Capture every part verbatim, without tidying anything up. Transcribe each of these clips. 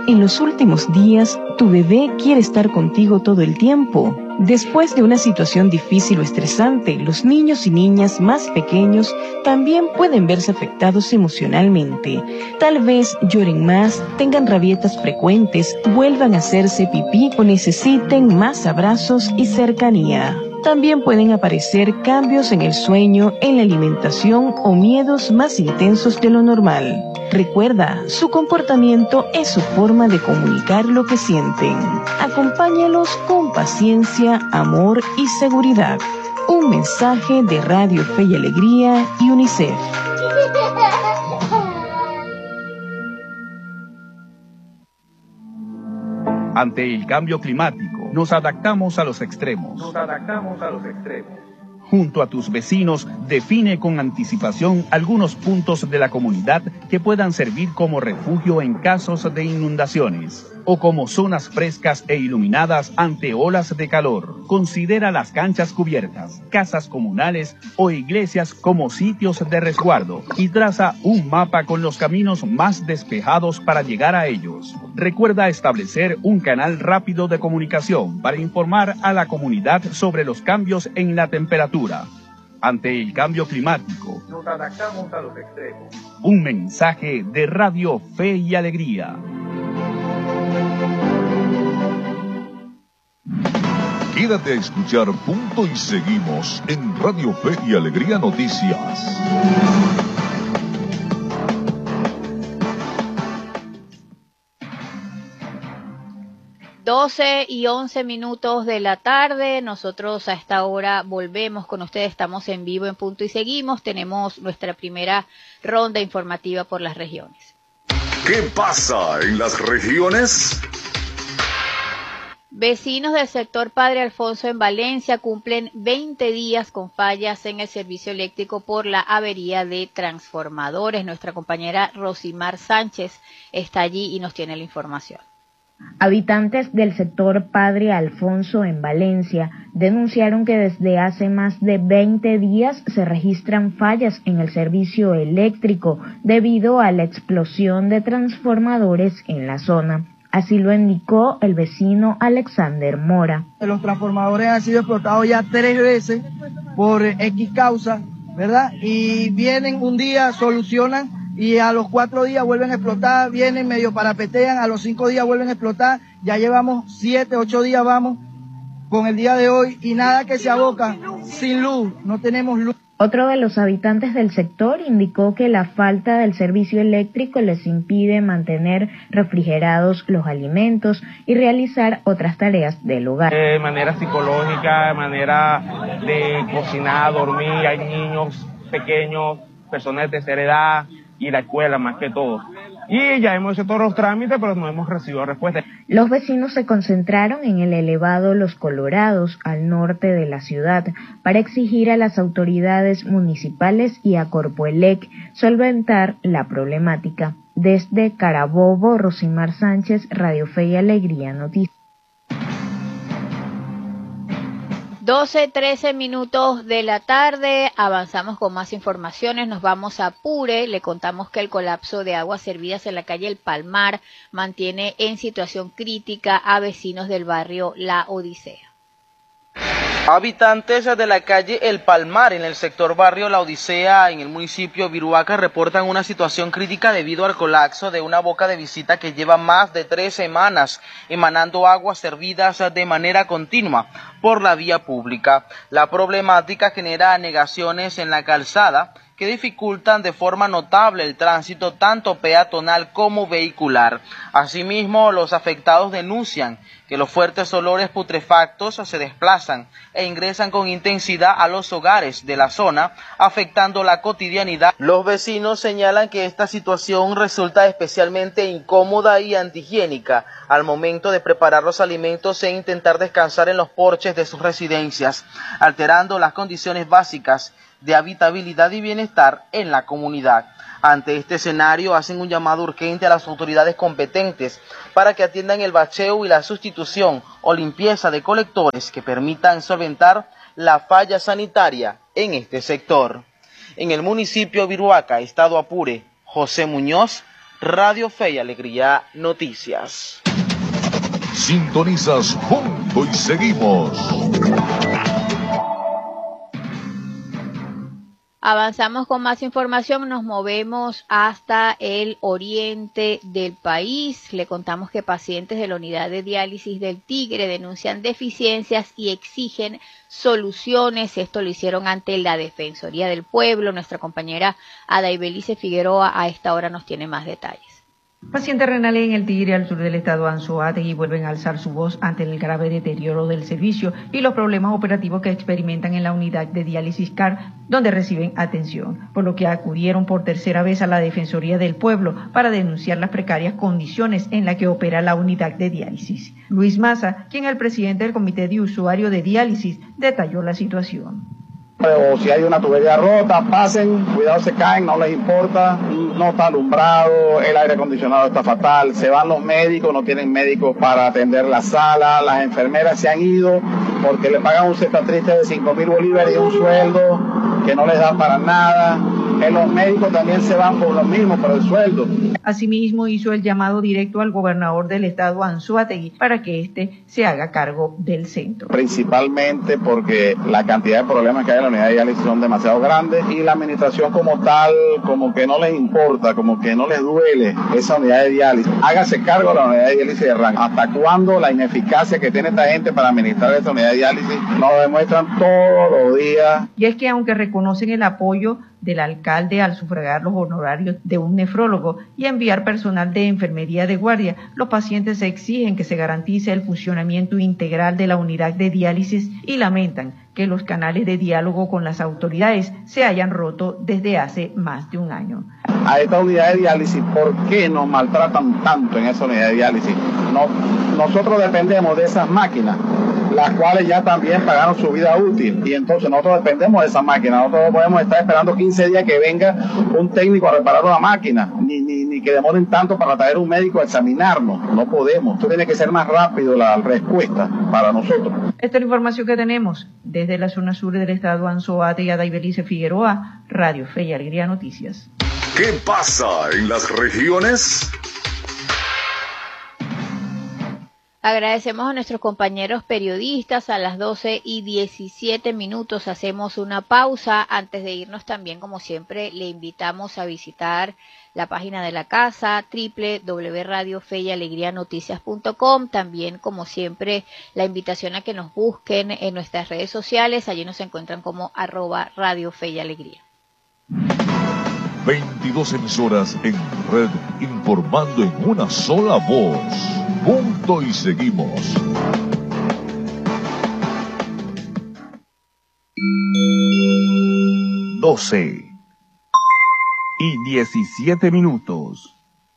En los últimos días, tu bebé quiere estar contigo todo el tiempo. Después de una situación difícil o estresante, los niños y niñas más pequeños también pueden verse afectados emocionalmente. Tal vez lloren más, tengan rabietas frecuentes, vuelvan a hacerse pipí o necesiten más abrazos y cercanía. También pueden aparecer cambios en el sueño, en la alimentación o miedos más intensos de lo normal. Recuerda, su comportamiento es su forma de comunicar lo que sienten. Acompáñalos con paciencia, amor y seguridad. Un mensaje de Radio Fe y Alegría y UNICEF. Ante el cambio climático, nos adaptamos a los extremos. Nos adaptamos a los extremos. Junto a tus vecinos, define con anticipación algunos puntos de la comunidad que puedan servir como refugio en casos de inundaciones o como zonas frescas e iluminadas ante olas de calor. Considera las canchas cubiertas, casas comunales o iglesias como sitios de resguardo y traza un mapa con los caminos más despejados para llegar a ellos. Recuerda establecer un canal rápido de comunicación para informar a la comunidad sobre los cambios en la temperatura. Ante el cambio climático, nos adaptamos a los extremos. Un mensaje de Radio Fe y Alegría. Quédate a escuchar Punto y Seguimos en Radio Fe y Alegría Noticias. doce y once minutos de la tarde, nosotros a esta hora volvemos con ustedes, estamos en vivo en Punto y Seguimos, tenemos nuestra primera ronda informativa por las regiones. ¿Qué pasa en las regiones? Vecinos del sector Padre Alfonso en Valencia cumplen veinte días con fallas en el servicio eléctrico por la avería de transformadores. Nuestra compañera Rosimar Sánchez está allí y nos tiene la información. Habitantes del sector Padre Alfonso en Valencia denunciaron que desde hace más de veinte días se registran fallas en el servicio eléctrico debido a la explosión de transformadores en la zona. Así lo indicó el vecino Alexander Mora. Los transformadores han sido explotados ya tres veces por X causa, ¿verdad? Y vienen un día, solucionan y a los cuatro días vuelven a explotar, vienen medio parapetean, a los cinco días vuelven a explotar. Ya llevamos siete, ocho días vamos con el día de hoy y nada que se aboca, sin luz, no tenemos luz. Otro de los habitantes del sector indicó que la falta del servicio eléctrico les impide mantener refrigerados los alimentos y realizar otras tareas del hogar. De manera psicológica, de manera de cocinar, dormir, hay niños pequeños, personas de tercera edad y la escuela más que todo. Y ya hemos hecho todos los trámites, pero no hemos recibido respuesta. Los vecinos se concentraron en el elevado Los Colorados, al norte de la ciudad, para exigir a las autoridades municipales y a Corpoelec solventar la problemática. Desde Carabobo, Rosimar Sánchez, Radio Fe y Alegría Noticias. doce, trece minutos de la tarde, avanzamos con más informaciones, nos vamos a Apure, le contamos que el colapso de aguas servidas en la calle El Palmar mantiene en situación crítica a vecinos del barrio La Odisea. Habitantes de la calle El Palmar en el sector barrio La Odisea en el municipio de Viruaca reportan una situación crítica debido al colapso de una boca de visita que lleva más de tres semanas emanando aguas servidas de manera continua por la vía pública. La problemática genera anegaciones en la calzada que dificultan de forma notable el tránsito tanto peatonal como vehicular. Asimismo, los afectados denuncian que los fuertes olores putrefactos se desplazan e ingresan con intensidad a los hogares de la zona, afectando la cotidianidad. Los vecinos señalan que esta situación resulta especialmente incómoda y antihigiénica al momento de preparar los alimentos e intentar descansar en los porches de sus residencias, alterando las condiciones básicas de habitabilidad y bienestar en la comunidad. Ante este escenario, hacen un llamado urgente a las autoridades competentes para que atiendan el bacheo y la sustitución o limpieza de colectores que permitan solventar la falla sanitaria en este sector. En el municipio de Viruaca, estado Apure, José Muñoz, Radio Fe y Alegría Noticias. Sintonizas Punto y Seguimos. Avanzamos con más información, nos movemos hasta el oriente del país. Le contamos que pacientes de la unidad de diálisis del Tigre denuncian deficiencias y exigen soluciones. Esto lo hicieron ante la Defensoría del Pueblo. Nuestra compañera Adaibelice Figueroa a esta hora nos tiene más detalles. Pacientes renales en el Tigre, al sur del estado Anzoátegui, vuelven a alzar su voz ante el grave deterioro del servicio y los problemas operativos que experimentan en la unidad de diálisis C A R, donde reciben atención, por lo que acudieron por tercera vez a la Defensoría del Pueblo para denunciar las precarias condiciones en las que opera la unidad de diálisis. Luis Maza, quien es el presidente del Comité de Usuarios de Diálisis, detalló la situación. O si hay una tubería rota, pasen, cuidado, se caen, no les importa, no está alumbrado, el aire acondicionado está fatal, se van los médicos, no tienen médicos para atender la sala, las enfermeras se han ido porque le pagan un cesta triste de cinco mil bolívares y un sueldo que no les da para nada. En los médicos también se van por lo mismo, por el sueldo. Asimismo, hizo el llamado directo al gobernador del estado Anzoátegui para que éste se haga cargo del centro. Principalmente porque la cantidad de problemas que hay en la unidad de diálisis son demasiado grandes y la administración como tal, como que no les importa, como que no les duele esa unidad de diálisis. Hágase cargo de la unidad de diálisis de Ranco. ¿Hasta cuándo la ineficacia que tiene esta gente para administrar esa unidad de diálisis nos demuestran todos los días? Y es que aunque reconocen el apoyo del alcalde al sufragar los honorarios de un nefrólogo y enviar personal de enfermería de guardia, los pacientes exigen que se garantice el funcionamiento integral de la unidad de diálisis y lamentan que los canales de diálogo con las autoridades se hayan roto desde hace más de un año. A esta unidad de diálisis, ¿por qué nos maltratan tanto en esa unidad de diálisis? No, nosotros dependemos de esas máquinas, las cuales ya también pagaron su vida útil, y entonces nosotros dependemos de esa máquina. Nosotros no podemos estar esperando quince días que venga un técnico a reparar una máquina, ni, ni, ni que demoren tanto para traer un médico a examinarnos. No podemos. Esto tiene que ser más rápido la respuesta para nosotros. Esta es la información que tenemos desde la zona sur del estado Anzoátegui. Adaibelice Figueroa, Radio Fe y Alegría Noticias. ¿Qué pasa en las regiones? Agradecemos a nuestros compañeros periodistas. A las doce y diecisiete minutos hacemos una pausa. Antes de irnos también, como siempre, le invitamos a visitar la página de la casa, doble u doble u doble u punto radio fe y alegría noticias punto com. También, como siempre, la invitación a que nos busquen en nuestras redes sociales. Allí nos encuentran como arroba Radio Fe y Alegría. veintidós emisoras en red, informando en una sola voz. Punto y seguimos. doce y diecisiete minutos.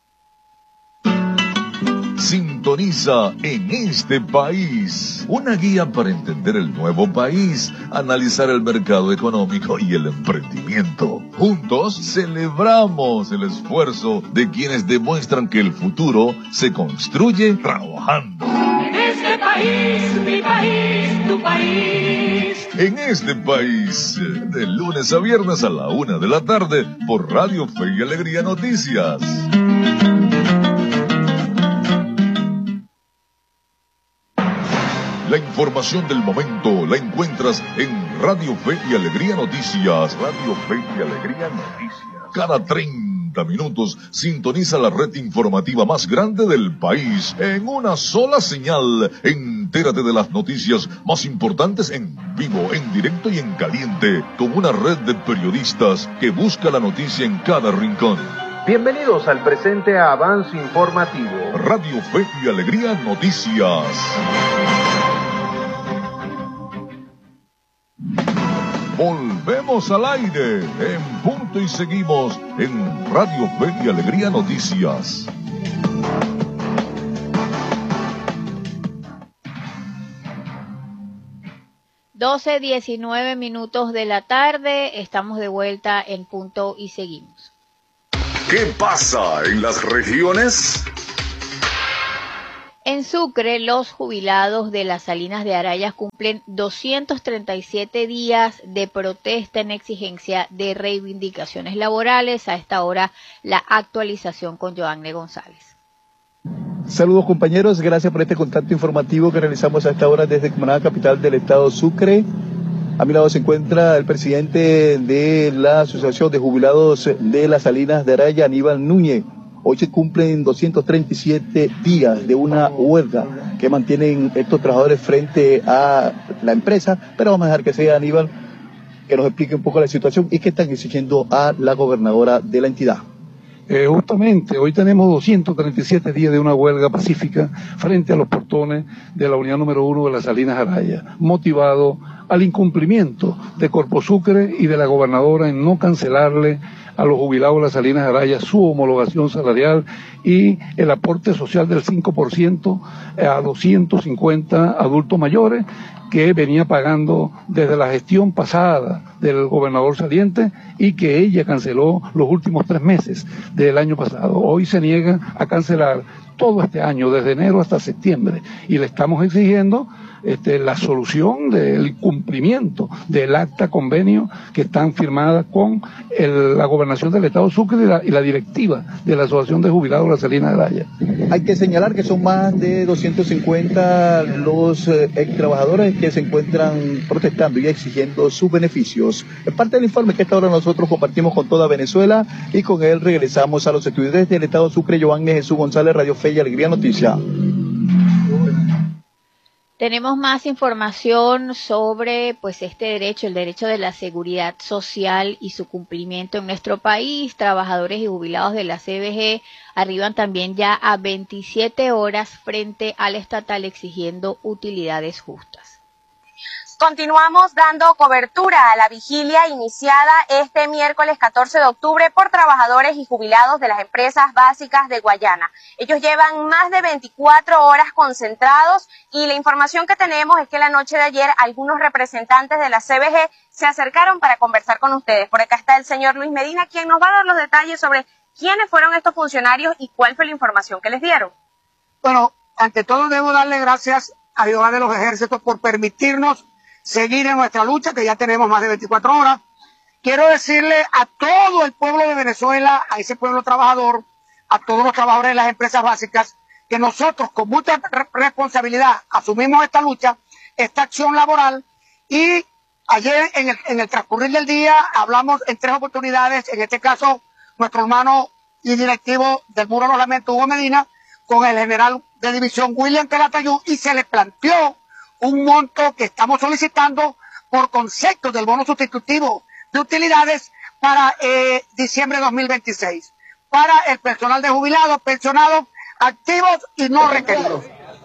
Sintoniza En este País, una guía para entender el nuevo país, analizar el mercado económico y el emprendimiento. Juntos celebramos el esfuerzo de quienes demuestran que el futuro se construye trabajando. En este país, mi país, tu país. En este país, de lunes a viernes a la una de la tarde, por Radio Fe y Alegría Noticias. La información del momento la encuentras en Radio Fe y Alegría Noticias. Radio Fe y Alegría Noticias. Cada treinta minutos sintoniza la red informativa más grande del país en una sola señal. Entérate de las noticias más importantes en vivo, en directo y en caliente, con una red de periodistas que busca la noticia en cada rincón. Bienvenidos al presente avance informativo. Radio Fe y Alegría Noticias. Volvemos al aire en punto y seguimos en Radio Fe y Alegría Noticias. doce diecinueve minutos de la tarde, estamos de vuelta en Punto y Seguimos. ¿Qué pasa en las regiones? En Sucre, los jubilados de las Salinas de Araya cumplen doscientos treinta y siete días de protesta en exigencia de reivindicaciones laborales. A esta hora, la actualización con Joanne González. Saludos compañeros, gracias por este contacto informativo que realizamos a esta hora desde Cumaná, capital del estado Sucre. A mi lado se encuentra el presidente de la Asociación de Jubilados de las Salinas de Araya, Aníbal Núñez. Hoy se cumplen doscientos treinta y siete días de una huelga que mantienen estos trabajadores frente a la empresa, pero vamos a dejar que sea Aníbal que nos explique un poco la situación y qué están exigiendo a la gobernadora de la entidad. Eh, justamente, hoy tenemos doscientos treinta y siete días de una huelga pacífica frente a los portones de la unidad número uno de las Salinas Araya, motivado al incumplimiento de Corpo Sucre y de la gobernadora en no cancelarle a los jubilados de las Salinas Araya su homologación salarial y el aporte social del cinco por ciento a doscientos cincuenta adultos mayores que venía pagando desde la gestión pasada del gobernador saliente y que ella canceló los últimos tres meses del año pasado. Hoy se niega a cancelar todo este año, desde enero hasta septiembre, y le estamos exigiendo este, la solución del cumplimiento del acta convenio que están firmadas con el, la gobernación del estado Sucre y la, y la directiva de la Asociación de Jubilados de la Salinas de Araya. Hay que señalar que son más de doscientos cincuenta los eh, ex trabajadores que se encuentran protestando y exigiendo sus beneficios. Es parte del informe que esta hora nosotros compartimos con toda Venezuela y con él regresamos a los estudiantes del estado Sucre. Joanne Jesús González, Radio Fe y Alegría Noticia. Tenemos más información sobre pues este derecho, el derecho de la seguridad social y su cumplimiento en nuestro país. Trabajadores y jubilados de la C B G arriban también ya a veintisiete horas frente al estatal exigiendo utilidades justas. Continuamos dando cobertura a la vigilia iniciada este miércoles catorce de octubre por trabajadores y jubilados de las empresas básicas de Guayana. Ellos llevan más de veinticuatro horas concentrados y la información que tenemos es que la noche de ayer algunos representantes de la C B G se acercaron para conversar con ustedes. Por acá está el señor Luis Medina, quien nos va a dar los detalles sobre quiénes fueron estos funcionarios y cuál fue la información que les dieron. Bueno, ante todo debo darle gracias a Jehová de los Ejércitos por permitirnos seguir en nuestra lucha, que ya tenemos más de veinticuatro horas. Quiero decirle a todo el pueblo de Venezuela, a ese pueblo trabajador, a todos los trabajadores de las empresas básicas, que nosotros con mucha re responsabilidad asumimos esta lucha, esta acción laboral, y ayer en el, en el transcurrir del día hablamos en tres oportunidades, en este caso nuestro hermano y directivo del Muro de los Lamentos, Hugo Medina, con el general de división William Calatayud, y se le planteó un monto que estamos solicitando por concepto del bono sustitutivo de utilidades para eh, diciembre de dos mil veintiséis, para el personal de jubilados, pensionados, activos y no requeridos.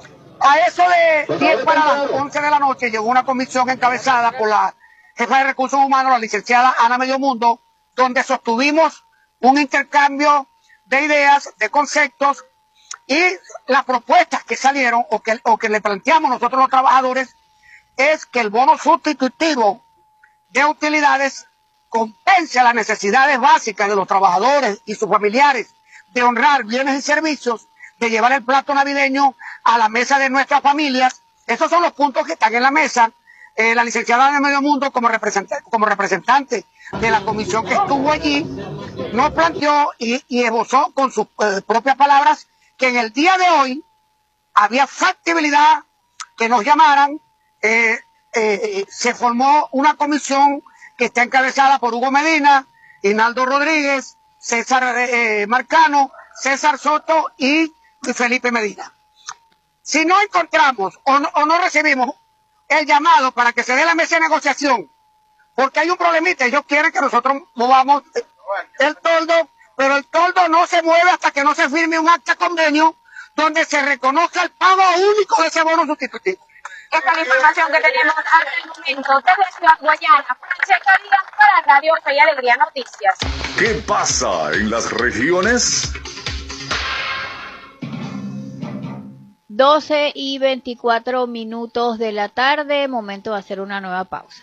A eso de diez para las once de la noche llegó una comisión encabezada por la jefa de Recursos Humanos, la licenciada Ana Mediomundo, donde sostuvimos un intercambio de ideas, de conceptos, y las propuestas que salieron o que, o que le planteamos nosotros los trabajadores es que el bono sustitutivo de utilidades compense las necesidades básicas de los trabajadores y sus familiares de honrar bienes y servicios, de llevar el plato navideño a la mesa de nuestras familias. Esos son los puntos que están en la mesa. Eh, la licenciada de Medio Mundo, como representante, como representante de la comisión que estuvo allí, nos planteó y, y esbozó con sus eh, propias palabras que en el día de hoy había factibilidad que nos llamaran. eh, eh, se formó una comisión que está encabezada por Hugo Medina, Hinaldo Rodríguez, César eh, Marcano, César Soto y Felipe Medina. Si no encontramos o no, o no recibimos el llamado para que se dé la mesa de negociación, porque hay un problemita, ellos quieren que nosotros movamos el toldo, pero el toldo no se mueve hasta que no se firme un acta convenio donde se reconozca el pago único de ese bono sustitutivo. Esta es la información que tenemos hasta el momento desde Ciudad Guayana. Para Radio Fe y Alegría Noticias. ¿Qué pasa en las regiones? doce y veinticuatro minutos de la tarde, momento de hacer una nueva pausa.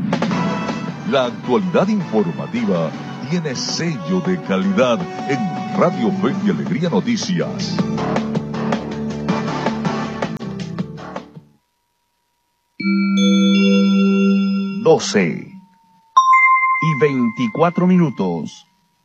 La actualidad informativa tiene sello de calidad en Radio Fe y Alegría Noticias. doce y veinticuatro minutos.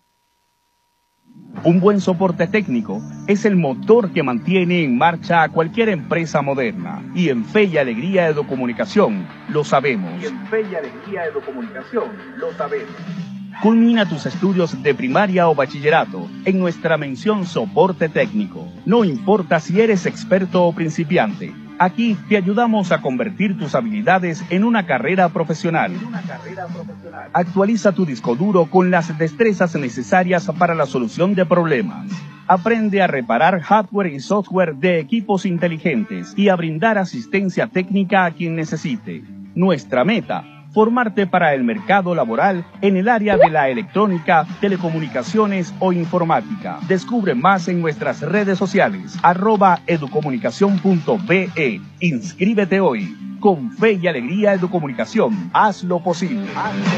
Un buen soporte técnico es el motor que mantiene en marcha a cualquier empresa moderna. Y en Fe y Alegría Educomunicación lo sabemos. Y en Fe y Alegría Educomunicación lo sabemos. Culmina tus estudios de primaria o bachillerato en nuestra mención soporte técnico. No importa si eres experto o principiante. Aquí te ayudamos a convertir tus habilidades en una carrera profesional. Actualiza tu disco duro con las destrezas necesarias para la solución de problemas. Aprende a reparar hardware y software de equipos inteligentes y a brindar asistencia técnica a quien necesite. Nuestra meta: formarte para el mercado laboral en el área de la electrónica, telecomunicaciones o informática. Descubre más en nuestras redes sociales, arroba educomunicación punto be. Inscríbete hoy. Con Fe y Alegría Educomunicación, haz lo posible. Haz lo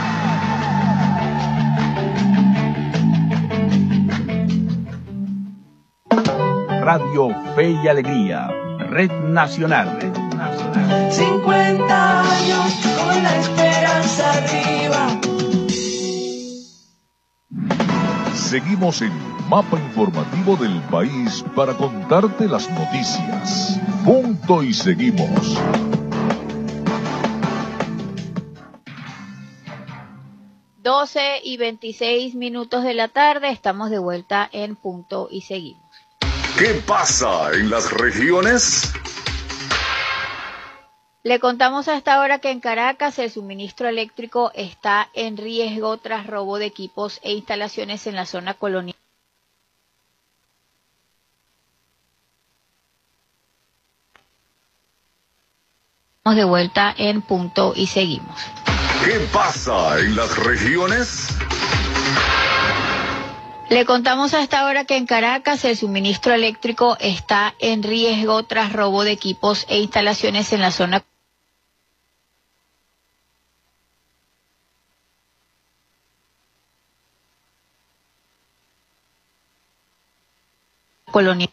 posible. Radio Fe y Alegría, Red Nacional. Red Nacional. cincuenta años con la esperanza arriba. Seguimos en Mapa Informativo del País para contarte las noticias. Punto y seguimos. doce y veintiséis minutos de la tarde, estamos de vuelta en Punto y seguimos. ¿Qué pasa en las regiones? Le contamos a esta hora que en Caracas el suministro eléctrico está en riesgo tras robo de equipos e instalaciones en la zona colonial. Estamos de vuelta en Punto y seguimos. ¿Qué pasa en las regiones? Le contamos a esta hora que en Caracas el suministro eléctrico está en riesgo tras robo de equipos e instalaciones en la zona colonial.